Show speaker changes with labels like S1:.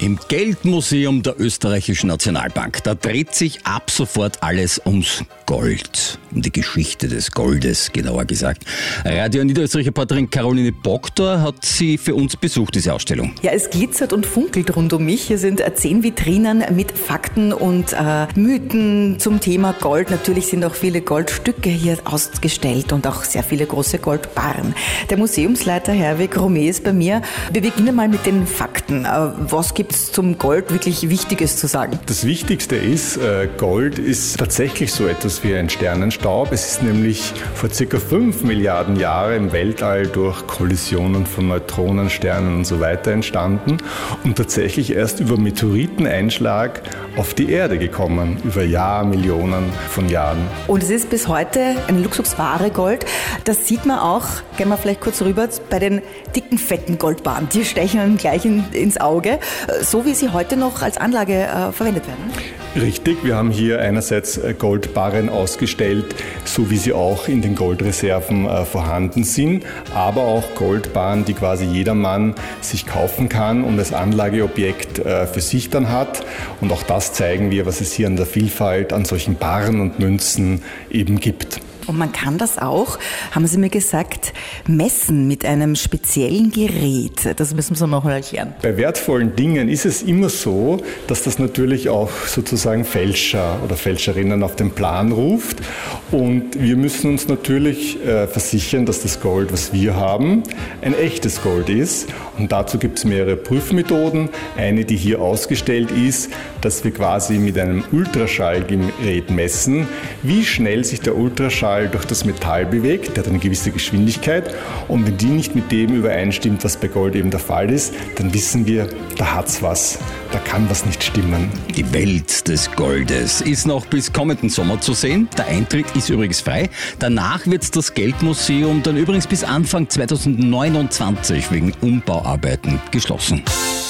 S1: Im Geldmuseum der Österreichischen Nationalbank, da dreht sich ab sofort alles ums Gold. Um die Geschichte des Goldes, genauer gesagt. Radio Niederösterreich-Reporterin Caroline Bogdor hat sie für uns besucht, diese Ausstellung.
S2: Ja, es glitzert und funkelt rund um mich. Hier sind 10 Vitrinen mit Fakten und Mythen zum Thema Gold. Natürlich sind auch viele Goldstücke hier ausgestellt und auch sehr viele große Goldbarren. Der Museumsleiter Herwig Romé ist bei mir. Wir beginnen mal mit den Fakten. Was gibt es zum Gold wirklich Wichtiges zu sagen?
S3: Das Wichtigste ist, Gold ist tatsächlich so etwas wie ein Sternenstaub. Es ist nämlich vor ca. 5 Milliarden Jahren im Weltall durch Kollisionen von Neutronen, Sternen und so weiter entstanden und tatsächlich erst über Meteoriteneinschlag auf die Erde gekommen, über Millionen von Jahren.
S2: Und es ist bis heute eine Luxusware Gold. Das sieht man auch, gehen wir vielleicht kurz rüber, bei den dicken, fetten Goldbarren. Die stechen einem gleich ins Auge, so wie sie heute noch als Anlage verwendet werden.
S3: Richtig, wir haben hier einerseits Goldbarren ausgestellt, so wie sie auch in den Goldreserven vorhanden sind, aber auch Goldbarren, die quasi jedermann sich kaufen kann und als Anlageobjekt für sich dann hat. Und auch das zeigen wir, was es hier an der Vielfalt an solchen Barren und Münzen eben gibt.
S2: Und man kann das auch, haben Sie mir gesagt, messen mit einem speziellen Gerät. Das müssen Sie noch mal erklären.
S3: Bei wertvollen Dingen ist es immer so, dass das natürlich auch sozusagen Fälscher oder Fälscherinnen auf den Plan ruft. Und wir müssen uns natürlich versichern, dass das Gold, was wir haben, ein echtes Gold ist. Und dazu gibt es mehrere Prüfmethoden. Eine, die hier ausgestellt ist, dass wir quasi mit einem Ultraschallgerät messen, wie schnell sich der Ultraschall durch das Metall bewegt, der hat eine gewisse Geschwindigkeit, und wenn die nicht mit dem übereinstimmt, was bei Gold eben der Fall ist, dann wissen wir, da hat's was, da kann was nicht stimmen.
S1: Die Welt des Goldes ist noch bis kommenden Sommer zu sehen. Der Eintritt ist übrigens frei. Danach wird das Geldmuseum dann übrigens bis Anfang 2029 wegen Umbauarbeiten geschlossen.